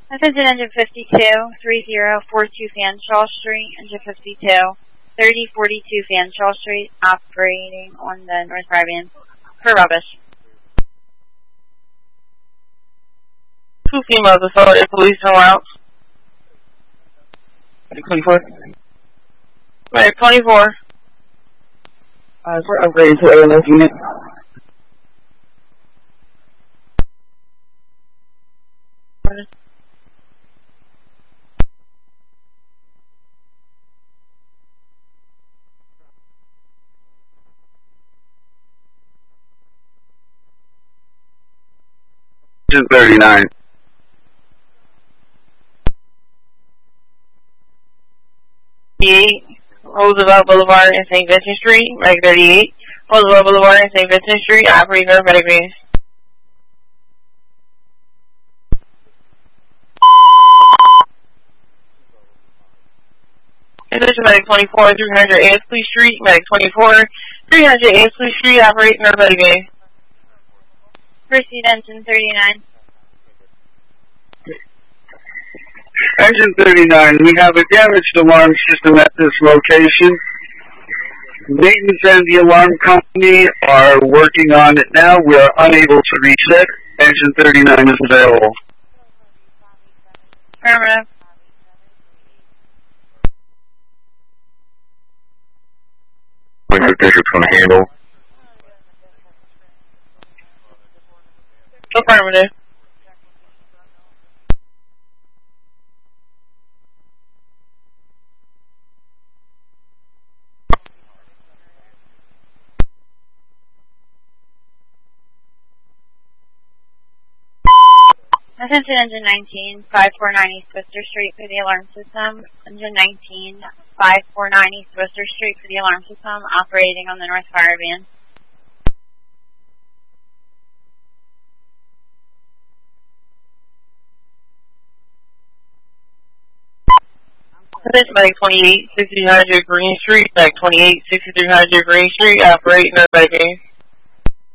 Attention engine 52, 3042 Fanshawe Street, engine 52, 3042 Fanshawe Street, operating on the North Caribbean for rubbish. 2 females assaulted police en route. 24. Right, 24. We're upgrading to ALS unit. Engine 39. Roosevelt Boulevard and St. Vincent Street, Medic 38. Roosevelt Boulevard and St. Vincent Street, operating on Medic Green. Attention Medic 24, 300 Ainslie Street, Medic 24, 300 Ainslie Street, operating on Medic Green. Proceed engine 39. Engine 39, we have a damaged alarm system at this location. Maintenance and the alarm company are working on it now. We are unable to reset. Engine 39 is available. Affirmative. Winter District's going to handle. Affirmative. Attention engine 19, 549 East Worcester Street for the alarm system. Engine 19, 549 East Worcester Street for the alarm system, operating on the North Caribbean. Attention Medic 28, 6300 Green Street, Medic 28, 6300 Green Street, operating on Medic Green.